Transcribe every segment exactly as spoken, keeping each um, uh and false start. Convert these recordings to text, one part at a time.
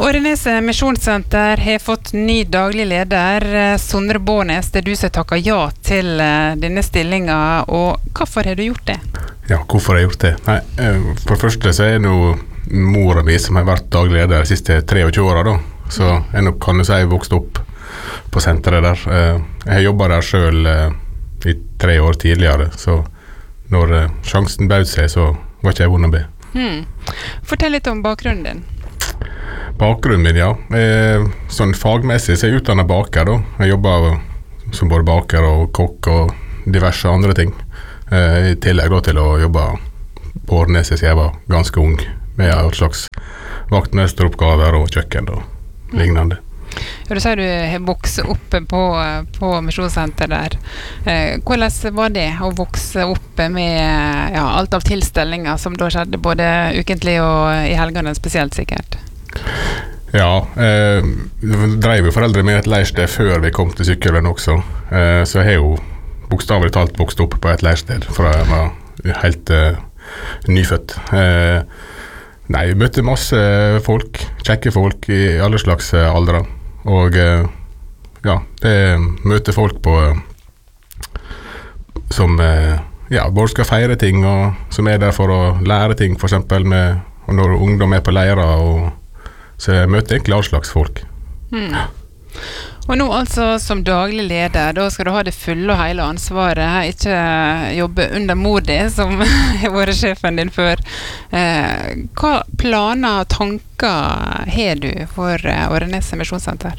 Åreneset Misjonssenter har fått ny daglig leder, Sondre Bårnes. Det er du som takker ja til denne stillingen, og hvorfor har du gjort det? Ja, hvorfor har jeg gjort det? Nei, for det første så er det jo mora mi som har vært daglig leder de siste treogtjue åra da, så jeg nok kan jo si jeg vokste opp på senteret der. Jeg har jobbet der selv i tre år tidligere, så når sjansen bød seg, så var ikke jeg vond å be. Hmm. Fortell litt om bakgrunnen din. Bakgrunnen min, ja. Eh, sånn fagmessig så er jeg utdannet baker da. Jeg jobber som både baker og kokk og diverse andre ting. Eh, I tillegg da til å jobbe på Åreneset siden jeg var ganske ung, med et slags vaktmesteroppgaver og kjøkken og lignende. Ja, du sier du har vokst opp på, på Misjonssenter der. Eh, hvordan var det å vokse opp med ja, alt av tilstelninger som da skjedde både ukentlig og i helgene spesielt sikkert? Ja, eh, drev jo foreldre med et leirsted før vi kom til sykkelen også, eh, så jeg har jo bokstavelig talt vokst opp på et leirsted fra jeg var helt eh, nyfødt. Eh, nei, vi møtte masse folk, kjekke folk i alle slags aldre, og eh, ja, det møter folk på som eh, ja, både skal feire ting, og som er der for å lære ting, for eksempel med, og når ungdom er på leirer, og så jeg møter egentlig all slags folk. Hmm. Og nå altså som daglig leder, da skal du ha det fulle og hele ansvaret, ikke jobbe under modig som har vært sjefen din før. Eh, hva planer og tanker har du for Åreneset Misjonssenter?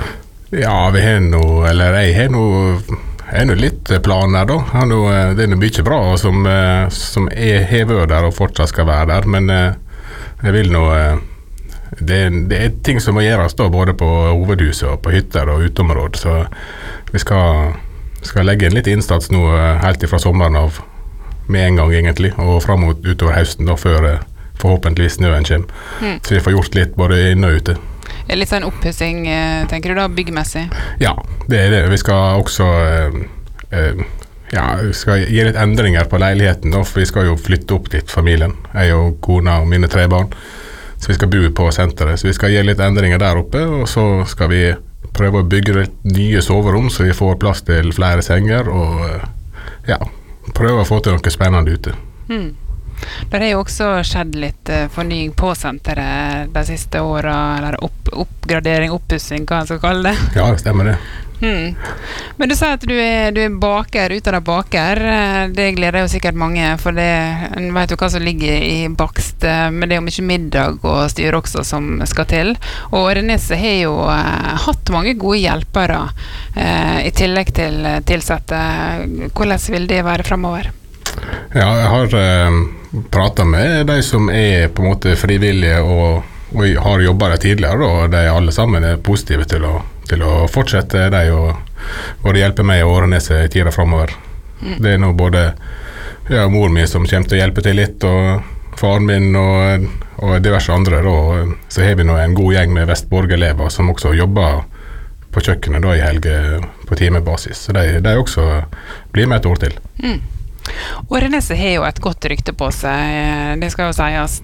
Ja, vi har noe, eller jeg har noe, jeg har noe litt planer da. Noe, det er noe mye bra som, som jeg har vært der og fortsatt skal være der, men jeg vil nå Det, det er ting som må gjøres da, både på hovedhuset og på hytter og utområd, så vi skal, skal legge inn litt innsats nå helt fra sommeren av med en gang egentlig, og frem mot utover høsten da, før forhåpentligvis snøen kommer. Mm. Så vi får gjort litt både inne og ute. Er litt sånn oppussing, tenker du da, byggmessig? Ja, det er det. Vi skal også eh, eh, ja, vi skal gi litt endringer på leiligheten da, for vi skal jo flytte opp dit, familien. Jeg og kona og mine tre barn. Så vi skal bo på senteret, så vi skal gi litt endringer der oppe, og så skal vi prøve å bygge litt nye soverom, så vi får plass til flere senger, og ja, prøve å få til noe spennende ute. Mm. Det har jo også skjedd litt fornying på senteret de siste årene, eller opp, oppgradering, oppussing, hva man skal kalle det. Ja, det stemmer det. Hmm. Men du sier at du er, du er baker, utdannet baker. Det gleder jo sikkert mange, for det, en vet jo hva som ligger i bakst, men det er jo mye middag og styr også som skal til. Og Åreneset har jo eh, hatt mange gode hjelpere eh, i tillegg til tilsatte. Hvordan vil det være fremover? Ja, jeg har eh, pratet med de som er på en måte frivillige og, og har jobbet der tidligere, og de alle sammen er positive til å til å fortsette deg og, og hjelpe meg i Åreneset i tida fremover. Mm. Det er nå både ja, mor min som kommer til å hjelpe til litt, og faren min og, og diverse andre. Da. Så har vi nå en god gjeng med Vestborg-elever som også jobber på kjøkkenet da, i helge på timebasis. Så de, de også blir med et år til. Mm. Åreneset har jo et godt rykte på seg, det skal jo sies.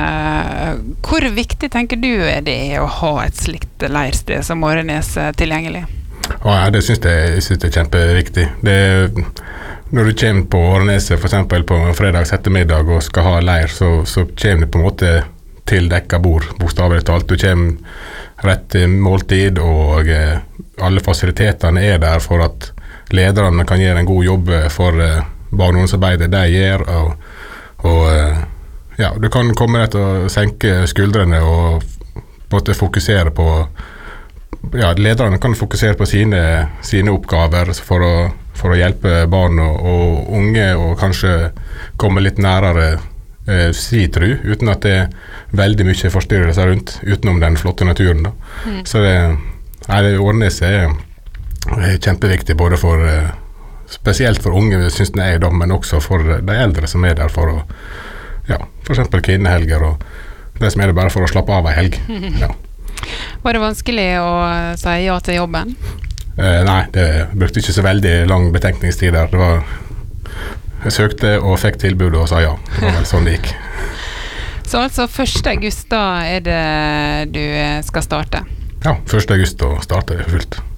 Hvor viktig tenker du er det å ha et slikt leirsted som Åreneset tilgjengelig? Ja, det synes jeg, jeg synes det er kjempeviktig. Det, når du kommer på Åreneset for eksempel på fredags ettermiddag og skal ha leir, så, så kommer du på en måte til dekka bord, bokstavelig talt. Du kommer rett til måltid, og eh, alle fasilitetene er der for at lederne kan gjøre en god jobb for eh, barneomsorgsarbeidet de gjør, og, og ja, du kan komme rett og senke skuldrene og måtte fokusere på ja, lederne kan fokusere på sine, sine oppgaver for å, for å hjelpe barn og, og unge, og kanskje komme litt nærere eh, si tru, uten at det er veldig mye forstyrrelser rundt, utenom den flotte naturen da. Mm. Så det, nei, det Åreneset er, er kjempeviktig både for eh, spesielt for unge, synes jeg da, men også for de eldre som er der for å, ja, for eksempel kvinnehelger, og det som er det bare for å slappe av en helg. Ja. Var det vanskelig å si ja til jobben? Eh, nei, det brukte ikke så veldig lang betenkningstid der. Det var, jeg søkte og fikk tilbud og sa ja. Det var vel sånn det gikk. Så altså første august da er det du skal starte? Ja, første august da starter det for fullt.